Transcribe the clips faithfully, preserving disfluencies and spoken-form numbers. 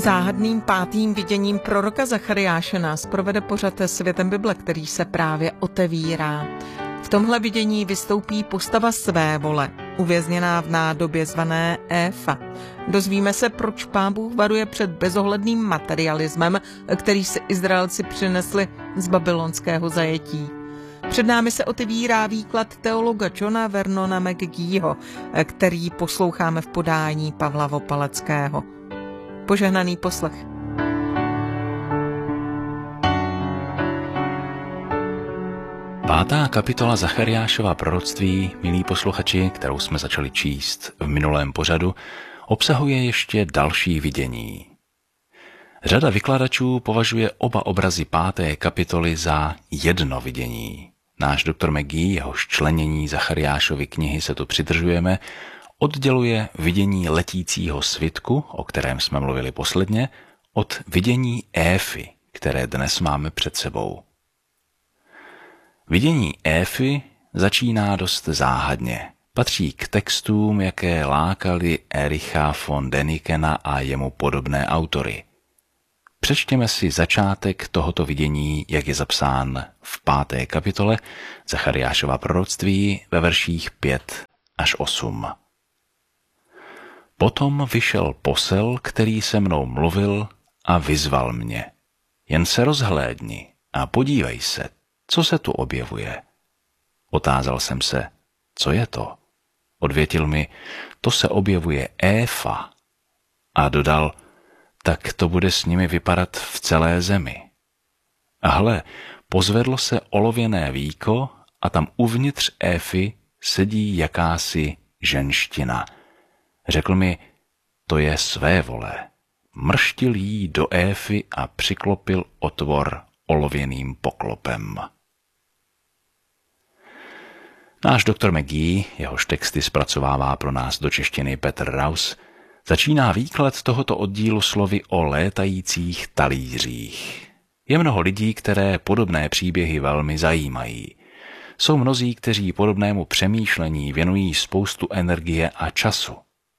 Záhadným pátým viděním proroka Zachariáše nás provede pořad Světem Bible, který se právě otevírá. V tomhle vidění vystoupí postava svévole, uvězněná v nádobě zvané Éfa. Dozvíme se, proč Pán Bůh varuje před bezohledným materialismem, který si Izraelci přinesli z babylonského zajetí. Před námi se otevírá výklad teologa Johna Vernona McGeeho, který posloucháme v podání Pavla Vopaleckého. Požehnaný poslech. Pátá kapitola Zachariášova proroctví, milí posluchači, kterou jsme začali číst v minulém pořadu, obsahuje ještě další vidění. Řada vykladačů považuje oba obrazy páté kapitoly za jedno vidění. Náš doktor McGee, jehož členění Zachariášovy knihy se tu přidržujeme, odděluje vidění letícího svitku, o kterém jsme mluvili posledně, od vidění Éfy, které dnes máme před sebou. Vidění Éfy začíná dost záhadně. Patří k textům, jaké lákali Ericha von Denikena a jemu podobné autory. Přečtěme si začátek tohoto vidění, jak je zapsán v páté kapitole Zachariášova proroctví ve verších pět až osm. Potom vyšel posel, který se mnou mluvil a vyzval mě. Jen se rozhlédni a podívej se, co se tu objevuje. Otázal jsem se, co je to? Odvětil mi, to se objevuje Éfa. A dodal, tak to bude s nimi vypadat v celé zemi. A hle, pozvedlo se olověné víko a tam uvnitř Éfy sedí jakási ženština. Řekl mi, to je svévole. Mrštil jí do Éfy a přiklopil otvor olověným poklopem. Náš doktor McGee, jehož texty zpracovává pro nás do češtiny Petr Raus, začíná výklad tohoto oddílu slovy o létajících talířích. Je mnoho lidí, které podobné příběhy velmi zajímají. Jsou mnozí, kteří podobnému přemýšlení věnují spoustu energie a času.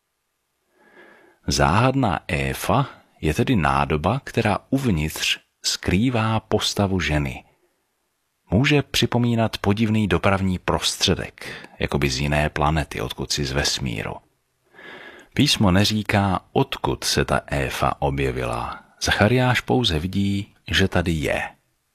Záhadná Éfa je tedy nádoba, která uvnitř skrývá postavu ženy. Může připomínat podivný dopravní prostředek, jakoby z jiné planety, odkud si z vesmíru. Písmo neříká, odkud se ta Éfa objevila. Zachariáš pouze vidí, že tady je.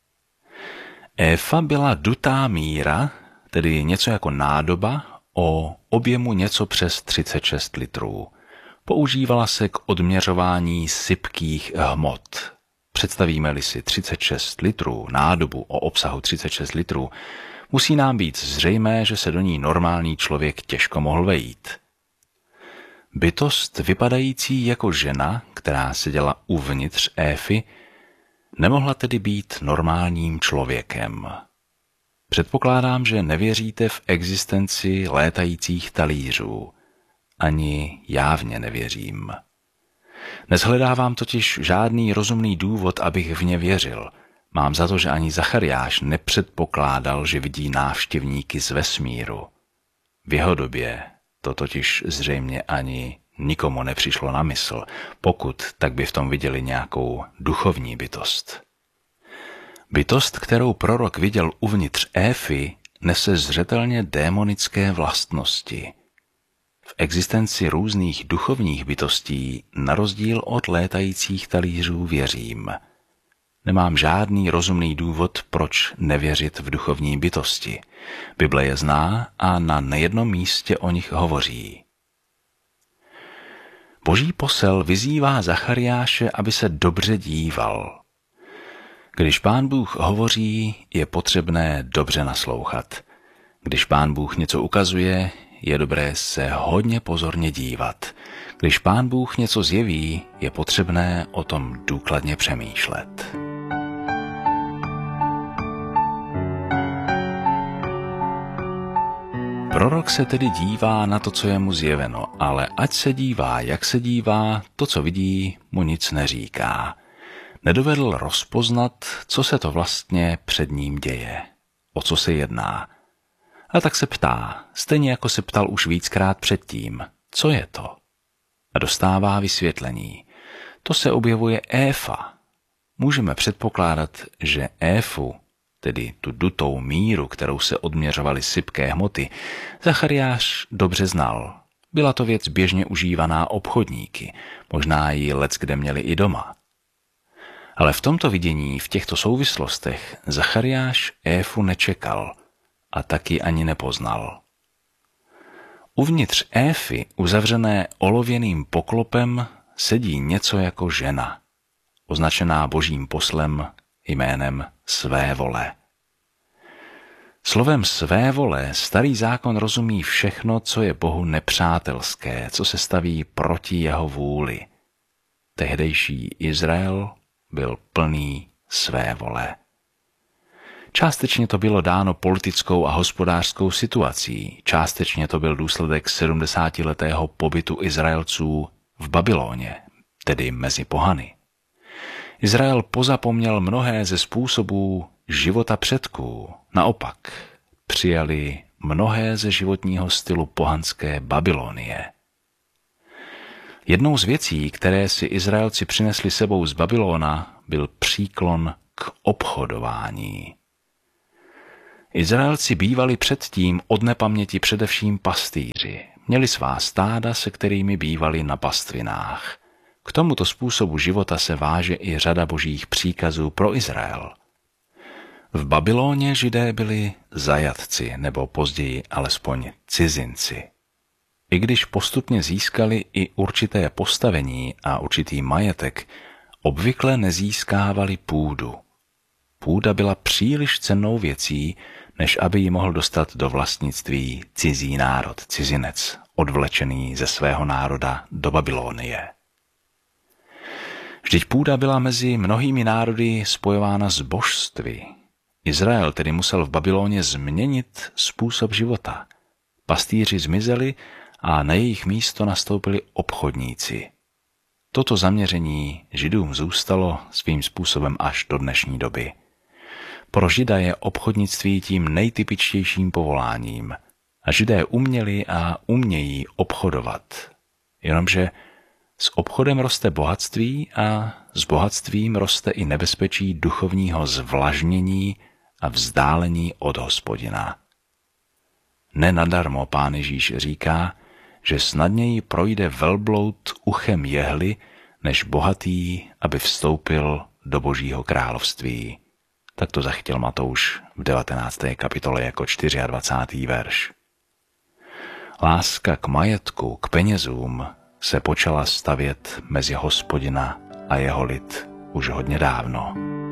Éfa byla dutá míra, tedy něco jako nádoba, o objemu něco přes třicet šest litrů. Používala se k odměřování sypkých hmot. Představíme-li si třicet šest litrů nádobu o obsahu třicet šest litrů, musí nám být zřejmé, že se do ní normální člověk těžko mohl vejít. Bytost vypadající jako žena, která seděla uvnitř Éfy, nemohla tedy být normálním člověkem. Předpokládám, že nevěříte v existenci létajících talířů. Ani já v ně nevěřím. Nezhledávám totiž žádný rozumný důvod, abych v ně věřil. Mám za to, že ani Zachariáš nepředpokládal, že vidí návštěvníky z vesmíru. V jeho době to totiž zřejmě ani nikomu nepřišlo na mysl, pokud tak by v tom viděli nějakou duchovní bytost. Bytost, kterou prorok viděl uvnitř Éfy, nese zřetelně démonické vlastnosti. V existenci různých duchovních bytostí, na rozdíl od létajících talířů, věřím. Nemám žádný rozumný důvod, proč nevěřit v duchovní bytosti. Bible je zná a na nejednom místě o nich hovoří. Boží posel vyzývá Zachariáše, aby se dobře díval. Když Pán Bůh hovoří, je potřebné dobře naslouchat. Když Pán Bůh něco ukazuje, je dobré se hodně pozorně dívat. Když Pán Bůh něco zjeví, je potřebné o tom důkladně přemýšlet. Prorok se tedy dívá na to, co je mu zjeveno, ale ať se dívá, jak se dívá, to, co vidí, mu nic neříká. Nedovedl rozpoznat, co se to vlastně před ním děje, o co se jedná. A tak se ptá, stejně jako se ptal už víckrát předtím, co je to? A dostává vysvětlení. to se objevuje éfa. Můžeme předpokládat, že éfu, tedy tu dutou míru, kterou se odměřovaly sypké hmoty, Zachariáš dobře znal. Byla to věc běžně užívaná obchodníky, možná ji leckde měli i doma. Ale v tomto vidění, v těchto souvislostech, Zachariáš éfu nečekal a taky ani nepoznal. Uvnitř éfy, uzavřené olověným poklopem, sedí něco jako žena, označená božím poslem jménem své vole. Slovem své vole starý zákon rozumí všechno, co je Bohu nepřátelské, co se staví proti jeho vůli. Tehdejší Izrael byl plný své vole. Částečně to bylo dáno politickou a hospodářskou situací, částečně to byl důsledek sedmdesátiletého pobytu Izraelců v Babyloně, tedy mezi pohany. Izrael pozapomněl mnohé ze způsobů života předků, naopak přijali mnohé ze životního stylu pohanské Babylonie. Jednou z věcí, které si Izraelci přinesli sebou z Babylona, byl příklon k obchodování. Izraelci bývali předtím od nepaměti především pastýři. Měli svá stáda, se kterými bývali na pastvinách. K tomuto způsobu života se váže i řada božích příkazů pro Izrael. V Babyloně Židé byli zajatci, nebo později alespoň cizinci. I když postupně získali i určité postavení a určitý majetek, obvykle nezískávali půdu. Půda byla příliš cennou věcí, než aby ji mohl dostat do vlastnictví cizí národ, cizinec, odvlečený ze svého národa do Babylonie. Vždyť půda byla mezi mnohými národy spojována s božství. Izrael tedy musel v Babyloně změnit způsob života. Pastýři zmizeli a na jejich místo nastoupili obchodníci. Toto zaměření Židům zůstalo svým způsobem až do dnešní doby. Pro Žida je obchodnictví tím nejtypičtějším povoláním a Židé uměli a umějí obchodovat. Jenomže s obchodem roste bohatství a s bohatstvím roste i nebezpečí duchovního zvlažnění a vzdálení od Hospodina. Nenadarmo Pán Ježíš říká, že snadněji projde velbloud uchem jehly, než bohatý, aby vstoupil do Božího království. Tak to zachytil Matouš v devatenácté kapitole jako dvacátý čtvrtý verš. Láska k majetku, k penězům se počala stavět mezi Hospodina a jeho lid už hodně dávno.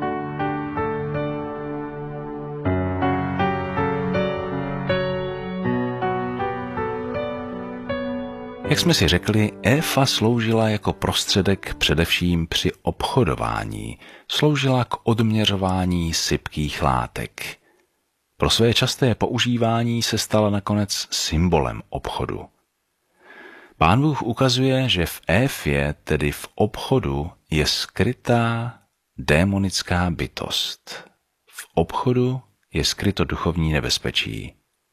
Jak jsme si řekli, éfa sloužila jako prostředek především při obchodování, sloužila k odměřování sypkých látek. Pro své časté používání se stala nakonec symbolem obchodu. Pán Bůh ukazuje, že v éfě, tedy v obchodu, je skrytá démonická bytost. V obchodu je skryto duchovní nebezpečí.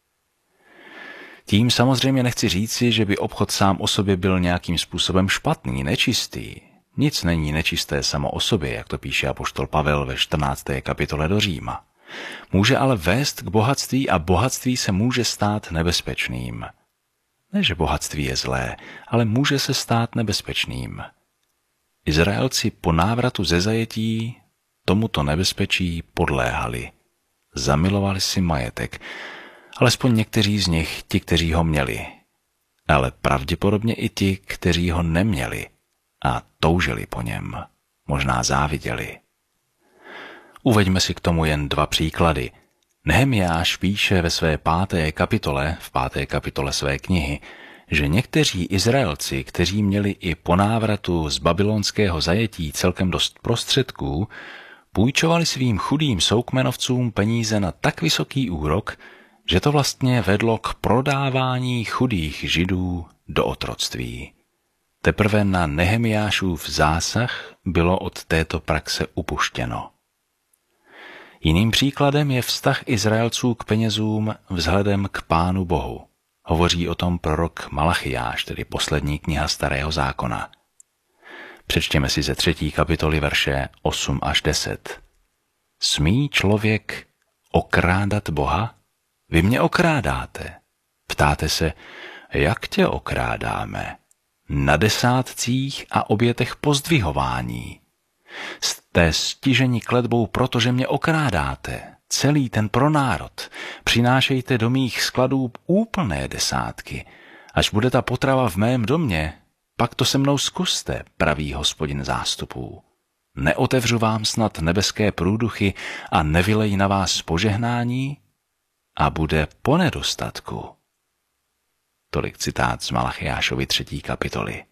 Tím samozřejmě nechci říci, že by obchod sám o sobě byl nějakým způsobem špatný, nečistý. Nic není nečisté samo o sobě, jak to píše apoštol Pavel ve čtrnácté kapitole do Říma. Může ale vést k bohatství a bohatství se může stát nebezpečným. Ne, že bohatství je zlé, ale může se stát nebezpečným. Izraelci po návratu ze zajetí tomuto nebezpečí podléhali. Zamilovali si majetek, alespoň někteří z nich, ti, kteří ho měli, ale pravděpodobně i ti, kteří ho neměli a toužili po něm, možná záviděli. Uveďme si k tomu jen dva příklady. Nehemiáš píše ve své páté kapitole, v páté kapitole své knihy, že někteří Izraelci, kteří měli i po návratu z babylonského zajetí celkem dost prostředků, půjčovali svým chudým soukmenovcům peníze na tak vysoký úrok, že to vlastně vedlo k prodávání chudých Židů do otroctví. Teprve na Nehemiášův zásah bylo od této praxe upuštěno. Jiným příkladem je vztah Izraelců k penězům vzhledem k Pánu Bohu. Hovoří o tom prorok Malachiáš, tedy poslední kniha Starého zákona. Přečtěme si ze třetí kapitoly verše osm až deset. Smí člověk okrádat Boha? Vy mě okrádáte. Ptáte se, jak tě okrádáme? Na desátcích a obětech pozdvihování. Jste stiženi kletbou, protože mě okrádáte. Celý ten pronárod. Přinášejte do mých skladů úplné desátky. Až bude ta potrava v mém domě, pak to se mnou zkuste, praví Hospodin zástupů. Neotevřu vám snad nebeské průduchy a nevylej na vás požehnání? A bude po nedostatku. Tolik citát z Malachiášovy třetí kapitoly.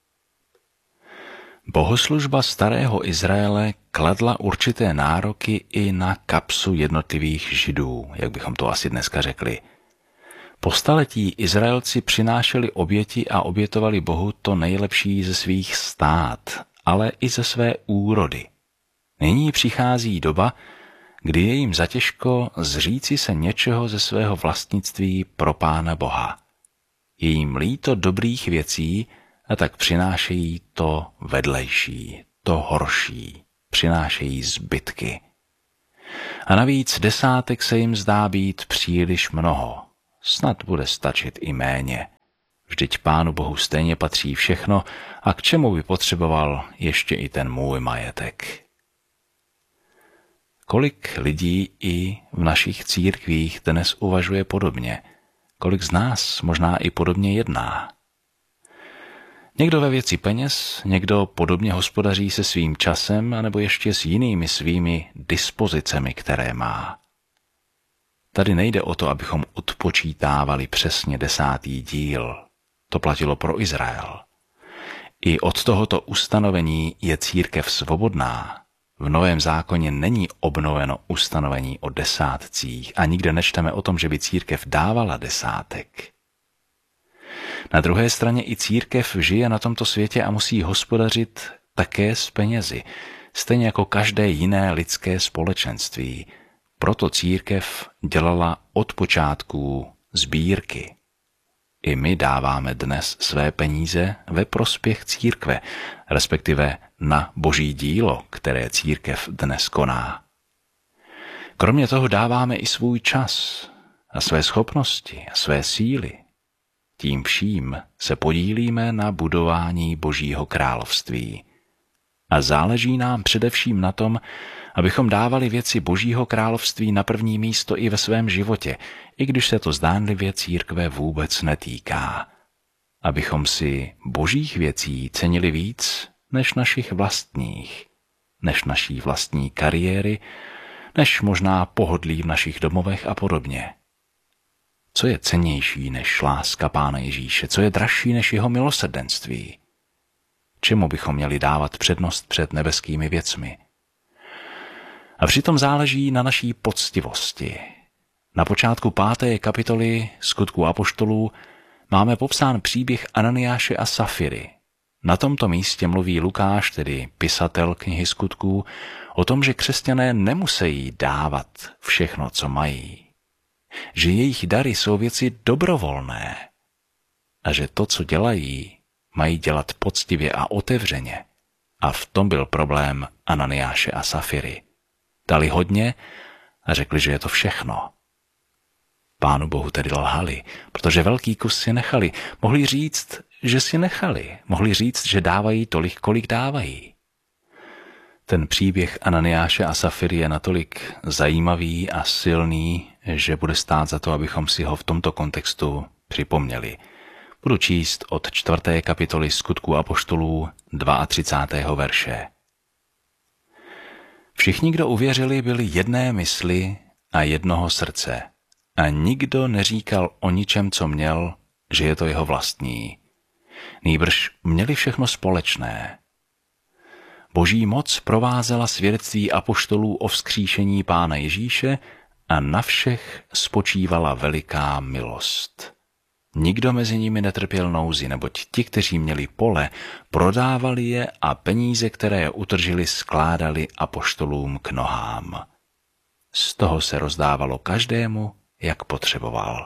Bohoslužba starého Izraele kladla určité nároky i na kapsu jednotlivých Židů, jak bychom to asi dneska řekli. Po staletí Izraelci přinášeli oběti a obětovali Bohu to nejlepší ze svých stát, ale i ze své úrody. Nyní přichází doba, kdy je jim zatěžko zříci se něčeho ze svého vlastnictví pro Pána Boha. Je jim líto dobrých věcí a tak přinášejí to vedlejší, to horší, přinášejí zbytky. A navíc desátek se jim zdá být příliš mnoho. Snad bude stačit i méně. Vždyť Pánu Bohu stejně patří všechno a k čemu by potřeboval ještě i ten můj majetek. Kolik lidí i v našich církvích dnes uvažuje podobně, kolik z nás možná i podobně jedná. Někdo ve věci peněz, někdo podobně hospodaří se svým časem anebo ještě s jinými svými dispozicemi, které má. Tady nejde o to, abychom odpočítávali přesně desátý díl. To platilo pro Izrael. I od tohoto ustanovení je církev svobodná. V Novém zákoně není obnoveno ustanovení o desátcích a nikde nečteme o tom, že by církev dávala desátek. Na druhé straně i církev žije na tomto světě a musí hospodařit také s penězi, stejně jako každé jiné lidské společenství. Proto církev dělala od počátků sbírky. I my dáváme dnes své peníze ve prospěch církve, respektive na boží dílo, které církev dnes koná. Kromě toho dáváme i svůj čas a své schopnosti a své síly. Tím vším se podílíme na budování Božího království. A záleží nám především na tom, abychom dávali věci Božího království na první místo i ve svém životě, i když se to zdánlivě církve vůbec netýká. Abychom si božích věcí cenili víc než našich vlastních, než naší vlastní kariéry, než možná pohodlí v našich domovech a podobně. Co je cennější než láska Pána Ježíše? Co je dražší než jeho milosrdenství? Čemu bychom měli dávat přednost před nebeskými věcmi? A přitom záleží na naší poctivosti. Na počátku páté kapitoly Skutků apoštolů máme popsán příběh Ananiáše a Safiry. Na tomto místě mluví Lukáš, tedy pisatel knihy Skutků, o tom, že křesťané nemusí dávat všechno, co mají. Že jejich dary jsou věci dobrovolné a že to, co dělají, mají dělat poctivě a otevřeně. A v tom byl problém Ananiáše a Safiry. Dali hodně a řekli, že je to všechno. Pánu Bohu tedy lhali, protože velký kus si nechali. Mohli říct, že si nechali. Mohli říct, že dávají tolik, kolik dávají. Ten příběh Ananiáše a Safiry je natolik zajímavý a silný, že bude stát za to, abychom si ho v tomto kontextu připomněli. Budu číst od čtvrté kapitoly Skutků apoštolů třicátého druhého verše. Všichni, kdo uvěřili, byli jedné mysli a jednoho srdce. A nikdo neříkal o ničem, co měl, že je to jeho vlastní. Nýbrž měli všechno společné. Boží moc provázela svědectví apoštolů o vzkříšení Pána Ježíše a na všech spočívala veliká milost. Nikdo mezi nimi netrpěl nouzi, neboť ti, kteří měli pole, prodávali je a peníze, které je utržili, skládali apoštolům k nohám. Z toho se rozdávalo každému, jak potřeboval.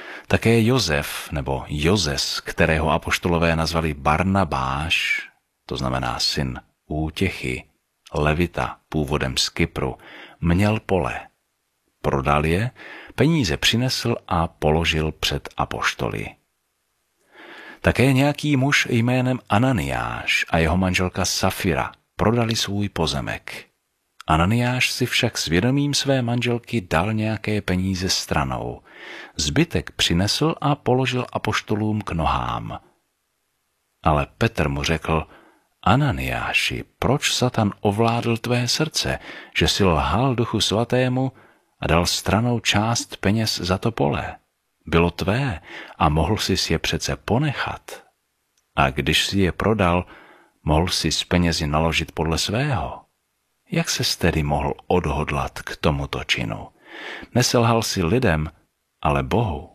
Také Josef, nebo Jozes, kterého apoštolové nazvali Barnabáš, to znamená syn Útěchy, levita původem z Kypru, měl pole. Prodal je, peníze přinesl a položil před apoštoly. Také nějaký muž jménem Ananiáš a jeho manželka Safira prodali svůj pozemek. Ananiáš si však s vědomím své manželky dal nějaké peníze stranou. Zbytek přinesl a položil apoštolům k nohám. Ale Petr mu řekl: Ananiáši, proč Satan ovládl tvé srdce, že si lhal Duchu Svatému a dal stranou část peněz za to pole? Bylo tvé a mohl jsi je přece ponechat. A když si je prodal, mohl si s penězi naložit podle svého. Jak ses tedy mohl odhodlat k tomuto činu? Neselhal si lidem, ale Bohu.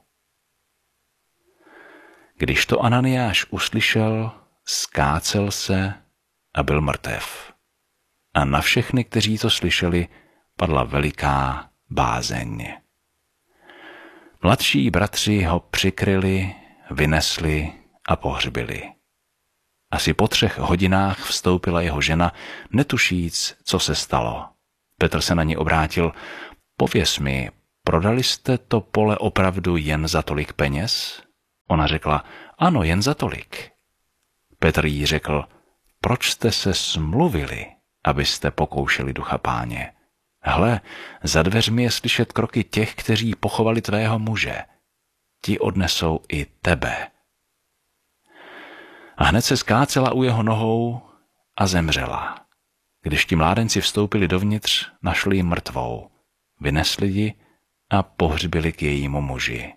Když to Ananiáš uslyšel, skácel se a byl mrtev. A na všechny, kteří to slyšeli, padla veliká bázeň. Mladší bratři ho přikryli, vynesli a pohřbili. Asi po třech hodinách vstoupila jeho žena, netušíc, co se stalo. Petr se na ní obrátil: Pověz mi, prodali jste to pole opravdu jen za tolik peněz? Ona řekla: Ano, jen za tolik. Petr jí řekl: Proč jste se smluvili, abyste pokoušeli Ducha Páně? Hle, za dveřmi je slyšet kroky těch, kteří pochovali tvého muže. Ti odnesou i tebe. A hned se skácela u jeho nohou a zemřela. Když ti mládenci vstoupili dovnitř, našli ji mrtvou. Vynesli ji a pohřbili k jejímu muži.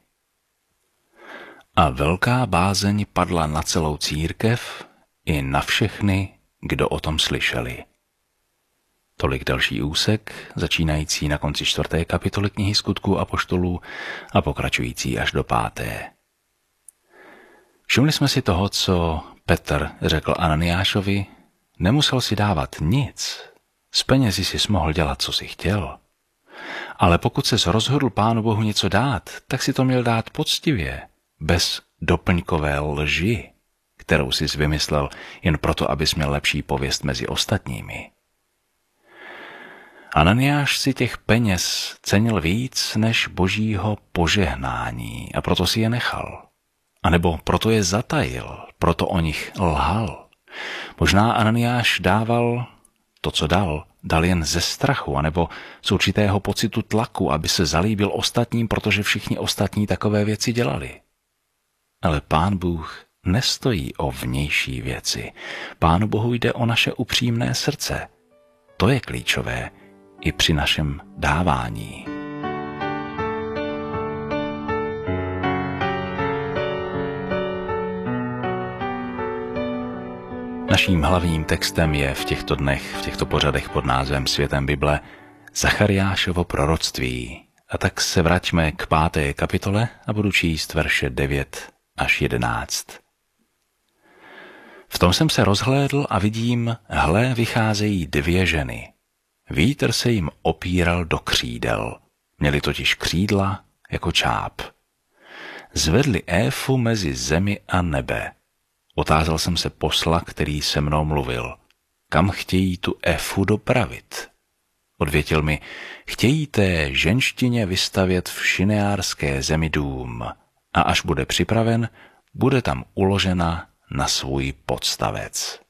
A velká bázeň padla na celou církev i na všechny, kdo o tom slyšeli. Tolik další úsek, začínající na konci čtvrté kapitoly knihy Skutků apoštolů a pokračující až do páté. Všimli jsme si toho, co Petr řekl Ananiášovi: Nemusel si dávat nic, s penězi si mohl dělat, co si chtěl. Ale pokud ses rozhodl Pánu Bohu něco dát, tak si to měl dát poctivě, bez doplňkové lži, kterou jsi vymyslel jen proto, abys měl lepší pověst mezi ostatními. Ananiáš si těch peněz cenil víc než božího požehnání a proto si je nechal. A nebo proto je zatajil, proto o nich lhal. Možná Ananiáš dával to, co dal, dal jen ze strachu, anebo z určitého pocitu tlaku, aby se zalíbil ostatním, protože všichni ostatní takové věci dělali. Ale Pán Bůh nestojí o vnější věci. Pánu Bohu jde o naše upřímné srdce. To je klíčové i při našem dávání. Naším hlavním textem je v těchto dnech, v těchto pořadech pod názvem Světem Bible Zachariášovo proroctví. A tak se vraťme k páté kapitole a budu číst verše devět až jedenáct. V tom jsem se rozhlédl a vidím, hle, vycházejí dvě ženy. Vítr se jim opíral do křídel. Měli totiž křídla jako čáp. Zvedli éfu mezi zemi a nebe. Otázal jsem se posla, který se mnou mluvil. Kam chtějí tu éfu dopravit? Odvětil mi, chtějí té ženštině vystavět v šineárské zemi dům a až bude připraven, bude tam uložena na svůj podstavec.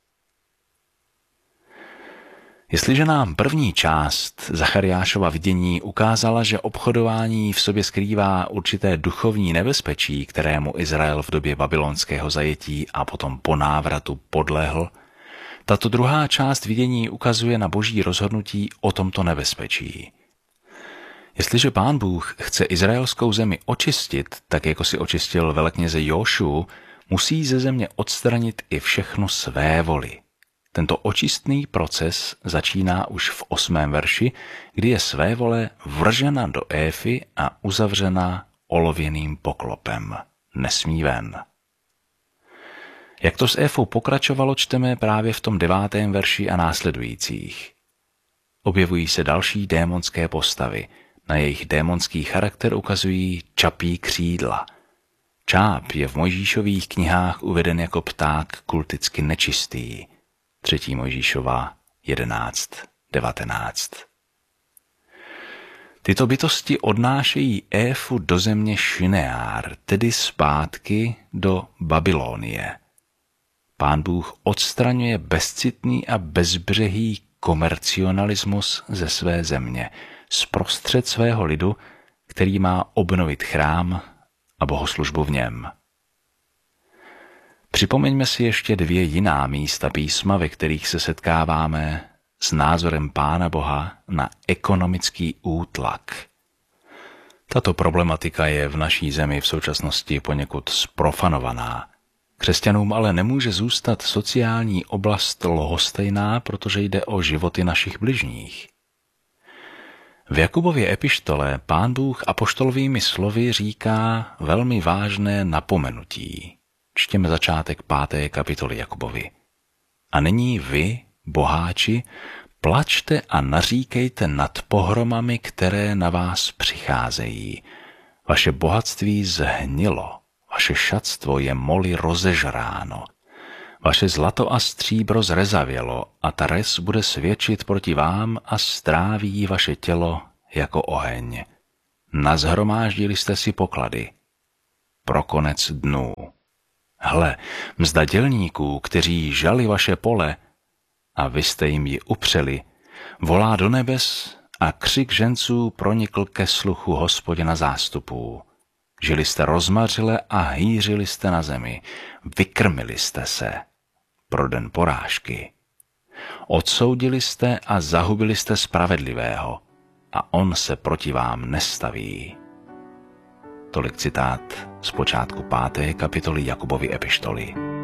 Jestliže nám první část Zachariášova vidění ukázala, že obchodování v sobě skrývá určité duchovní nebezpečí, kterému Izrael v době babylonského zajetí a potom po návratu podlehl, tato druhá část vidění ukazuje na boží rozhodnutí o tomto nebezpečí. Jestliže Pán Bůh chce izraelskou zemi očistit, tak jako si očistil velekněze Jošu, musí ze země odstranit i všechno své voli. Tento očistný proces začíná už v osmém verši, kdy je své vole vržena do éfy a uzavřena olověným poklopem. Nesmí ven. Jak to s éfou pokračovalo, čteme právě v tom devátém verši a následujících. Objevují se další démonské postavy. Na jejich démonský charakter ukazují čapí křídla. Čáp je v Mojžíšových knihách uveden jako pták kulticky nečistý. třetí Mojžíšova jedenáct devatenáct. Tyto bytosti odnášejí Éfu do země Šineár, tedy zpátky do Babylonie. Pán Bůh odstraňuje bezcitný a bezbřehý komercionalismus ze své země, zprostřed svého lidu, který má obnovit chrám a bohoslužbu v něm. Připomeňme si ještě dvě jiná místa písma, ve kterých se setkáváme s názorem Pána Boha na ekonomický útlak. Tato problematika je v naší zemi v současnosti poněkud zprofanovaná. Křesťanům ale nemůže zůstat sociální oblast lhostejná, protože jde o životy našich bližních. V Jakubově epištole Pán Bůh apoštolovými slovy říká velmi vážné napomenutí. Čtěme začátek páté kapitoly Jakubovi. A nyní vy, boháči, plačte a naříkejte nad pohromami, které na vás přicházejí. Vaše bohatství zhnilo, vaše šatstvo je moli rozežráno. Vaše zlato a stříbro zrezavělo a ta res bude svědčit proti vám a stráví vaše tělo jako oheň. Nazhromáždili jste si poklady. Pro konec dnů. Hle, mzda dělníků, kteří žali vaše pole, a vy jste jim ji upřeli, volá do nebes a křik ženců pronikl ke sluchu Hospodina zástupů. Žili jste rozmařile a hýřili jste na zemi, vykrmili jste se pro den porážky. Odsoudili jste a zahubili jste spravedlivého a on se proti vám nestaví. Tolik citát z počátku páté kapitoly Jakubovy epištoly.